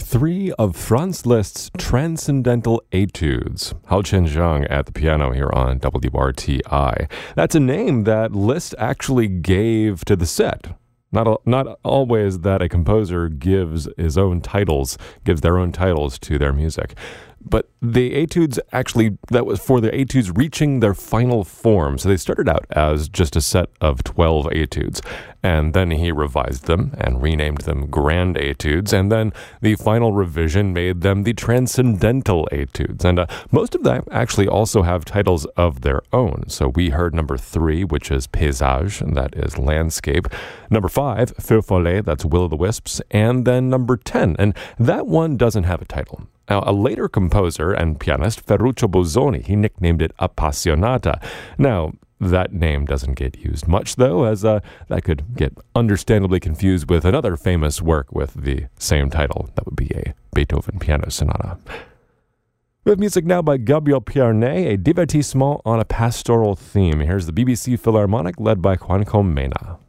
3 of Franz Liszt's Transcendental Etudes. Hao Qianzhang at the piano here on WRTI. That's a name that Liszt actually gave to the set. Not always that a composer gives their own titles to their music. But the etudes that was for the etudes reaching their final form. So they started out as just a set of 12 etudes. And then he revised them and renamed them Grand Etudes. And then the final revision made them the Transcendental Etudes. And most of them actually also have titles of their own. So we heard number 3, which is Paysage, and that is landscape. Number 5, Feu Follet, that's Will-o'-the-Wisps. And then number 10, and that one doesn't have a title. Now, a later composer and pianist, Ferruccio Busoni, he nicknamed it Appassionata. Now, that name doesn't get used much, though, as that could get understandably confused with another famous work with the same title. That would be a Beethoven piano sonata. We have music now by Gabriel Pierné, a divertissement on a pastoral theme. Here's the BBC Philharmonic led by Juan Comena.